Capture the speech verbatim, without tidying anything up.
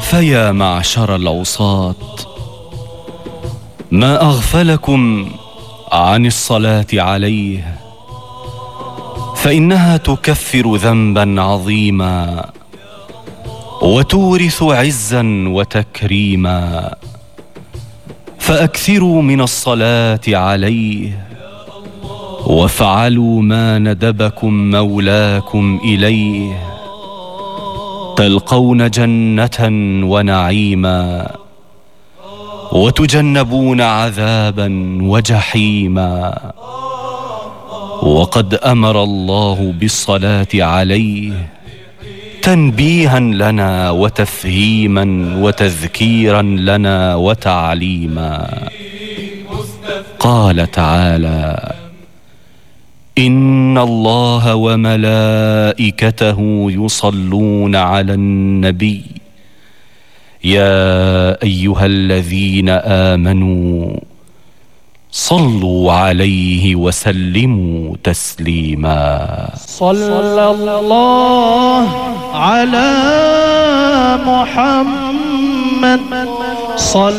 فيا معشر العصاة، ما أغفلكم عن الصلاة عليه، فإنها تكفر ذنبا عظيما وتورث عزا وتكريما. فأكثروا من الصلاة عليه، وافعلوا ما ندبكم مولاكم إليه، تلقون جنة ونعيما، وتجنبون عذابا وجحيما. وقد أمر الله بالصلاة عليه تنبيها لنا وتفهيما وتذكيرا لنا وتعليما. قال تعالى: إن الله وملائكته يصلون على النبي يا أيها الذين آمنوا صلوا عليه وسلموا تسليما. صلى الله على محمد. صلى